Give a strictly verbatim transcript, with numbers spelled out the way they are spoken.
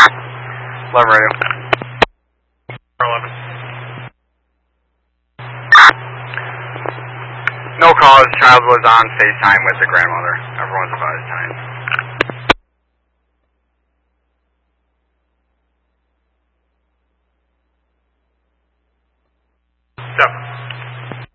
eleven radio. eleven. No cause, child was on FaceTime with the grandmother. Everyone's advised time.